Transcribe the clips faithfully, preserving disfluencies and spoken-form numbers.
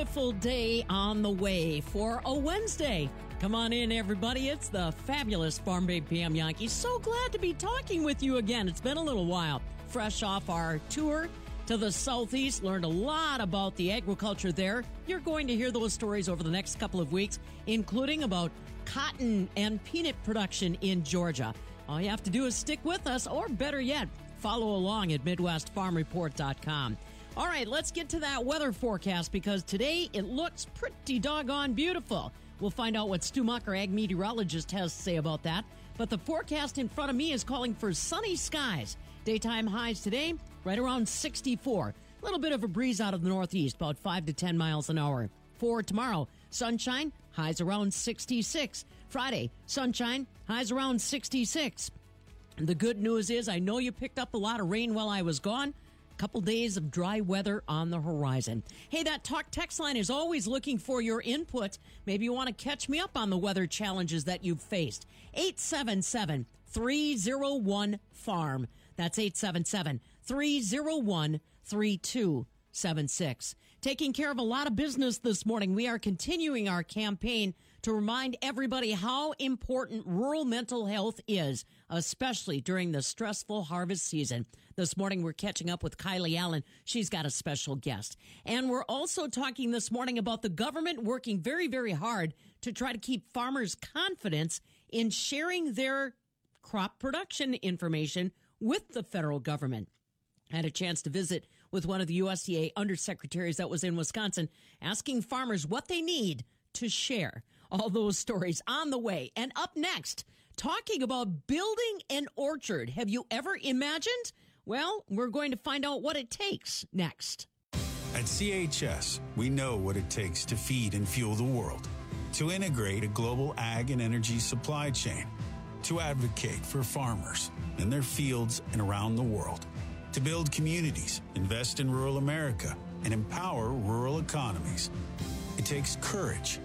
beautiful day on the way for a Wednesday. Come on in, everybody. It's the fabulous Farm Babe P M Yankee. So glad to be talking with you again. It's been a little while. Fresh off our tour to the Southeast, learned a lot about the agriculture there. You're going to hear those stories over the next couple of weeks, including about cotton and peanut production in Georgia. All you have to do is stick with us, or better yet, follow along at Midwest Farm Report dot com. All right, let's get to that weather forecast, because today it looks pretty doggone beautiful. We'll find out what Stu Muck, our ag meteorologist, has to say about that. But the forecast in front of me is calling for sunny skies. Daytime highs today, right around sixty-four. A little bit of a breeze out of the northeast, about five to ten miles an hour. For tomorrow, sunshine, highs around sixty-six. Friday, sunshine, highs around sixty-six. The good news is I know you picked up a lot of rain while I was gone. Couple days of dry weather on the horizon. Hey, that talk text line is always looking for your input. Maybe you want to catch me up on the weather challenges that you've faced. eight seven seven, three oh one, farm. That's eight seven seven, three oh one, three two seven six. Taking care of a lot of business this morning. We are continuing our campaign to remind everybody how important rural mental health is, especially during the stressful harvest season. This morning, we're catching up with Kylie Allen. She's got a special guest. And we're also talking this morning about the government working very, very hard to try to keep farmers' confidence in sharing their crop production information with the federal government. I had a chance to visit with one of the U S D A undersecretaries that was in Wisconsin, asking farmers what they need to share. All those stories on the way. And up next, talking about building an orchard. Have you ever imagined? Well, we're going to find out what it takes next. At C H S, we know what it takes to feed and fuel the world, to integrate a global ag and energy supply chain, to advocate for farmers in their fields and around the world, to build communities, invest in rural America, and empower rural economies. It takes courage,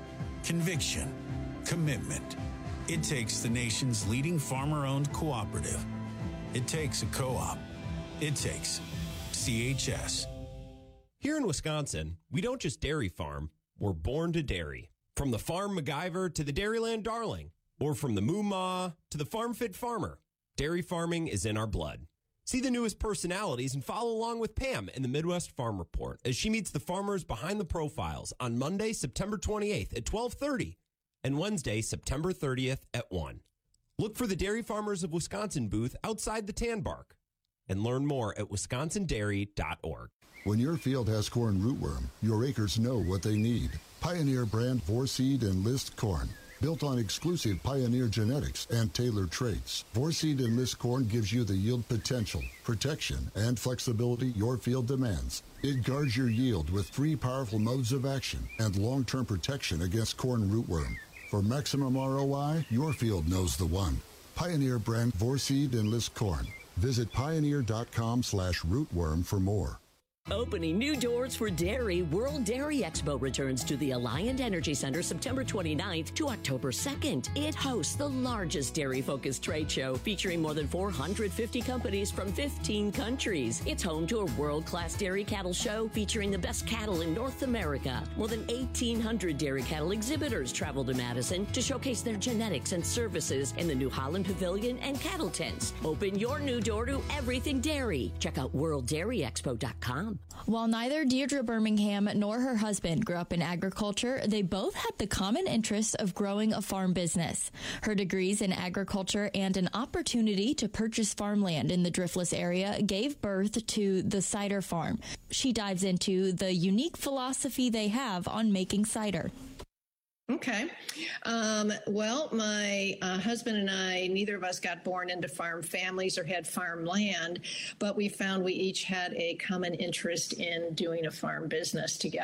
conviction, commitment. It takes the nation's leading farmer-owned cooperative. It takes a co-op. It takes C H S. Here in Wisconsin, we don't just dairy farm, we're born to dairy. From the farm MacGyver to the Dairyland Darling, or from the Moo Ma to the Farm Fit Farmer, dairy farming is in our blood. See the newest personalities and follow along with Pam in the Midwest Farm Report as she meets the farmers behind the profiles on Monday, September twenty-eighth at twelve thirty and Wednesday, September thirtieth at one. Look for the Dairy Farmers of Wisconsin booth outside the Tan Bark and learn more at wisconsin dairy dot org. When your field has corn rootworm, your acres know what they need. Pioneer brand Vorseed Enlist corn. Built on exclusive Pioneer genetics and tailored traits, Vorseed Enlist corn gives you the yield potential, protection, and flexibility your field demands. It guards your yield with three powerful modes of action and long-term protection against corn rootworm. For maximum R O I, your field knows the one. Pioneer brand Vorseed Enlist corn. Visit pioneer.com slash rootworm for more. Opening new doors for dairy, World Dairy Expo returns to the Alliant Energy Center September twenty-ninth to October second. It hosts the largest dairy-focused trade show featuring more than four hundred fifty companies from fifteen countries. It's home to a world-class dairy cattle show featuring the best cattle in North America. More than eighteen hundred dairy cattle exhibitors travel to Madison to showcase their genetics and services in the New Holland Pavilion and cattle tents. Open your new door to everything dairy. Check out world dairy expo dot com. While neither Deirdre Birmingham nor her husband grew up in agriculture, they both had the common interest of growing a farm business. Her degrees in agriculture and an opportunity to purchase farmland in the Driftless area gave birth to the Cider Farm. She dives into the unique philosophy they have on making cider. Okay. Um, well, my uh, husband and I, neither of us got born into farm families or had farm land, but we found we each had a common interest in doing a farm business together.